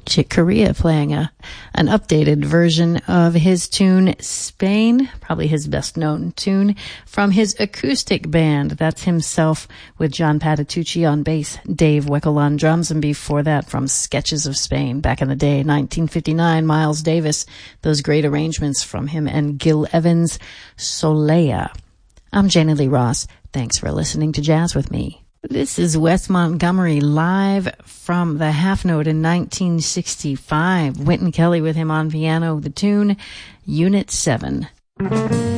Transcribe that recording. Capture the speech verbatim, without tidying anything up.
Chick Corea playing a an updated version of his tune Spain, probably his best known tune, from his acoustic band. That's himself with John Patitucci on bass, Dave Weckl on drums, and before that from Sketches of Spain back in the day, nineteen fifty-nine, Miles Davis, those great arrangements from him and Gil Evans, Solea. I'm Janie Lee Ross. Thanks for listening to Jazz with me. This is Wes Montgomery live from the Half Note in nineteen sixty-five. Wynton Kelly with him on piano, the tune Unit seven.